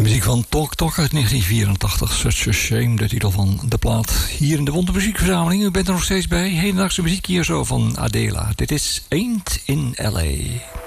Muziek van Talk Talk uit 1984. Such a Shame, de titel van de plaat. Hier in de Wondermuziekverzameling. U bent er nog steeds bij. Hedendaagse muziek hier zo van Adela. Dit is Ain't in L.A.